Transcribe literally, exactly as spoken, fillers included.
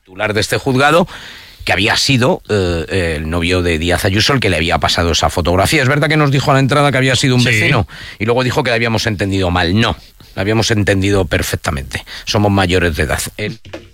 titular de este juzgado, que había sido eh, el novio de Díaz Ayuso el que le había pasado esa fotografía. Es verdad que nos dijo a la entrada que había sido un vecino, sí, y luego dijo que la habíamos entendido mal. No, la habíamos entendido perfectamente. Somos mayores de edad. Él...